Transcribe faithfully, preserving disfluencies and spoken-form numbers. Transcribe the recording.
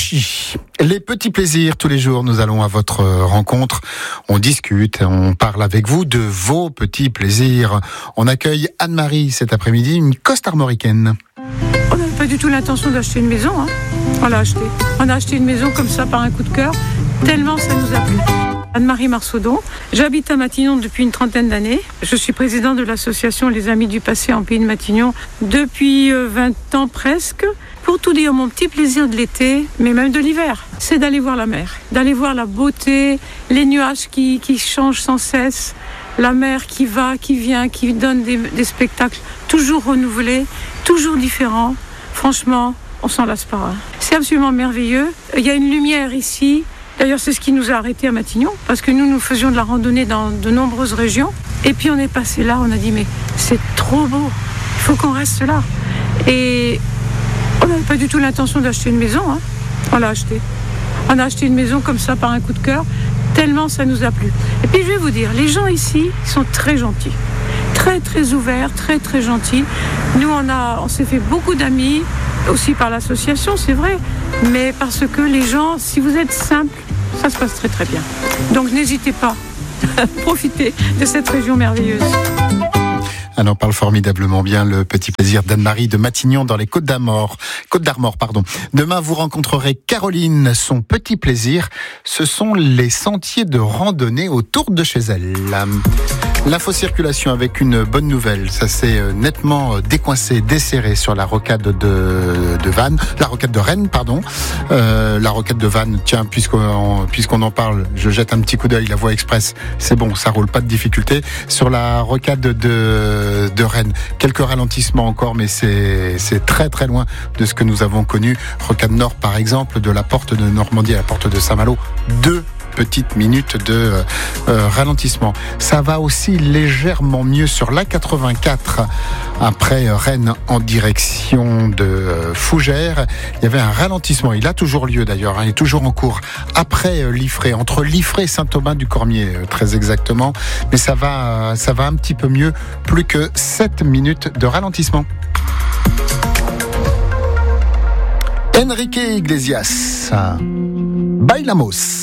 Vichy. Les petits plaisirs, tous les jours, nous allons à votre rencontre. On discute, on parle avec vous de vos petits plaisirs. On accueille Anne-Marie cet après-midi, une costarmoricaine. On n'avait pas du tout l'intention d'acheter une maison. Hein. On l'a acheté. On a acheté une maison comme ça par un coup de cœur, tellement ça nous a plu. Anne-Marie Marsaudon. J'habite à Matignon depuis une trentaine d'années. Je suis présidente de l'association Les Amis du Passé en Pays de Matignon depuis vingt ans presque. Pour tout dire, mon petit plaisir de l'été, mais même de l'hiver, c'est d'aller voir la mer, d'aller voir la beauté, les nuages qui, qui changent sans cesse, la mer qui va, qui vient, qui donne des, des spectacles toujours renouvelés, toujours différents. Franchement, on s'en lasse pas. Hein. C'est absolument merveilleux. Il y a une lumière ici. D'ailleurs, c'est ce qui nous a arrêtés à Matignon, parce que nous, nous faisions de la randonnée dans de nombreuses régions. Et puis on est passé là, on a dit, mais c'est trop beau, il faut qu'on reste là. Et on n'avait pas du tout l'intention d'acheter une maison, hein. On l'a acheté. On a acheté une maison comme ça par un coup de cœur, tellement ça nous a plu. Et puis je vais vous dire, les gens ici sont très gentils, très très ouverts, très très gentils. Nous, on, a, on s'est fait beaucoup d'amis, aussi par l'association, c'est vrai, mais parce que les gens, si vous êtes simple, ça se passe très très bien. Donc n'hésitez pas à profiter de cette région merveilleuse. Elle en parle formidablement bien, le petit plaisir d'Anne-Marie de Matignon dans les Côtes d'Armor. Côtes d'Armor, pardon. Demain, vous rencontrerez Caroline. Son petit plaisir, ce sont les sentiers de randonnée autour de chez elle. L'infocirculation avec une bonne nouvelle, ça s'est nettement décoincé, desserré sur la rocade de, de Vannes, la rocade de Rennes, pardon. Euh, la rocade de Vannes, tiens, puisqu'on, puisqu'on en parle, je jette un petit coup d'œil, la voie express, c'est bon, ça roule, pas de difficulté. Sur la rocade de, de Rennes, quelques ralentissements encore, mais c'est, c'est très très loin de ce que nous avons connu. Rocade Nord, par exemple, de la porte de Normandie à la porte de Saint-Malo, deux petites minutes de euh, ralentissement. Ça va aussi légèrement mieux sur l'A quatre-vingt-quatre après Rennes en direction de euh, Fougères. Il y avait un ralentissement. Il a toujours lieu d'ailleurs. Hein, il est toujours en cours après euh, Liffré, entre Liffré et Saint-Aubin-du-Cormier, euh, très exactement. Mais ça va, ça va un petit peu mieux. Plus que sept minutes de ralentissement. Enrique Iglesias, Bailamos.